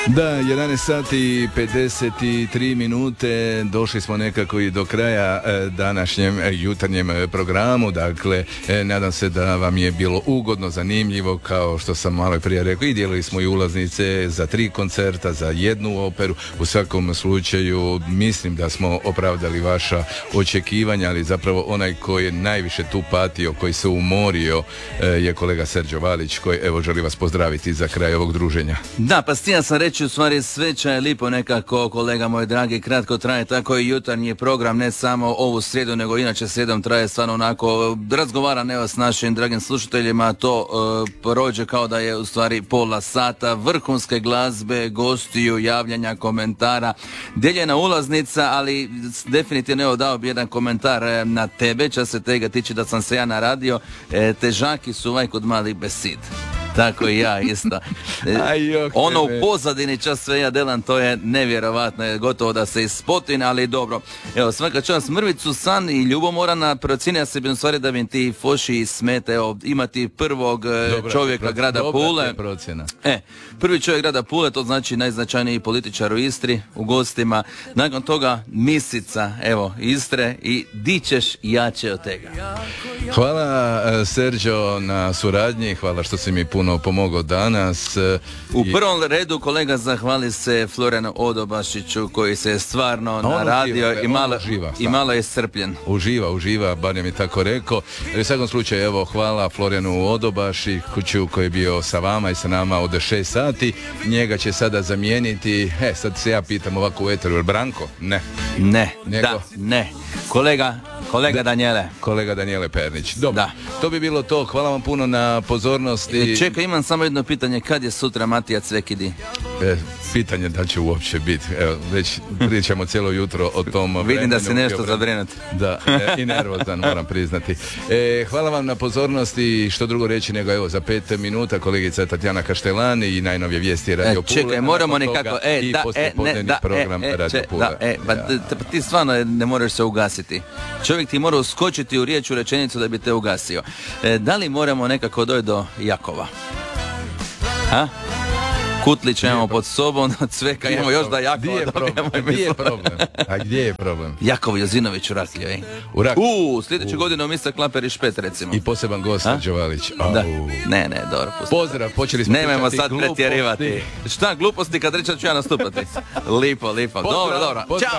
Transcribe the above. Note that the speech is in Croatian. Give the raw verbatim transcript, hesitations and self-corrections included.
Da, jedanaest sati i pedeset tri minute, došli smo nekako i do kraja e, današnjem e, jutarnjem e, programu, dakle, e, nadam se da vam je bilo ugodno, zanimljivo, kao što sam malo prije rekao, i dijelili smo i ulaznice za tri koncerta, za jednu operu, u svakom slučaju mislim da smo opravdali vaša očekivanja, ali zapravo onaj koji je najviše tu patio, koji se umorio e, je kolega Serđo Valić, koji evo želi vas pozdraviti za kraj ovog druženja. Da, pa stija sam reći, u stvari sveća je lipo nekako, kolega moj dragi, kratko traje tako i jutarnji program, ne samo ovu srijedu, nego inače srijedom traje stvarno onako, razgovara ne s našim dragim slušateljima, to e, prođe kao da je u stvari pola sata, vrhunske glazbe, gostiju, javljanja, komentara, dijeljena ulaznica, ali definitivno evo dao bi jedan komentar e, na tebe, čas se tega tiče da sam se ja naradio, e, težaki su ovaj kod malih besid. Tako i ja isto. E, ono u pozadini čas sve ja delam, to je nevjerovatno, je gotovo da se ispotin, ali dobro. Evo, svaka čast mrvicu, san i ljubomorana, procjenja se bi u stvari da bi ti Foši smete, evo, imati prvog dobra, čovjeka pro, grada Pule. E, prvi čovjek grada Pule, to znači najznačajniji političar u Istri, u gostima. Nakon toga misica, evo, Istre i di ćeš jače od tega. Hvala Serđo na suradnji, hvala što si mi puno pomogao danas. U prvom redu kolega zahvali se Florjanu Odobašiću koji se stvarno naradio i malo, uživa, i malo je strpljen. Uživa, uživa, barem je tako rekao. U svakom slučaju, evo, hvala Florjanu Odobašiću koji je bio sa vama i sa nama od šest sati. Njega će sada zamijeniti, e, sad se ja pitam ovako u eteru, Branko? Ne. Ne, Nego? da, ne. Kolega, kolega Danijele. Kolega Danijele Pernić. Dobro, da. To bi bilo to. Hvala vam puno na pozornosti. Čekaj, imam samo jedno pitanje. Kad je sutra Matija Cvekidi? E, pitanje da će uopće biti. Evo, već pričamo cijelo jutro o tom vremenu. Vidim da si nešto zabrinut. Da, e, i nervozan, moram priznati. E, hvala vam na pozornosti. Što drugo reći nego, evo, za pet minuta kolegica Tatjana Kaštelan i najnovije vijesti Radio e, čekaj, Pule. Čekaj, moramo nekako... E, i da, e, ne, da, program e, e, Radio če, Pule. Da, e, pa ja. Ti stvarno ne moraš se ugasiti. Čovjek ti mora uskočiti u riječ, u rečenicu da bi te ugasio. E, da li moramo nekako doći do Jakova? Ha? Kutlić imamo pod sobom, Cveka imamo još da Jakova dobijemo. Gdje je problem? A gdje je problem? Jakov Jozinović u Raklju, ej? U Raklju? U, sljedeće godine mister Klaper i Špet, recimo. I poseban gost, Đovalić. Da. Ne, ne, dobro, pusti. Pozdrav, počeli smo nemojmo sad pretjerivati. Šta, gluposti kad reći ću ja nastupati? Lipo, lipo. Dobro, dobro. Ćao.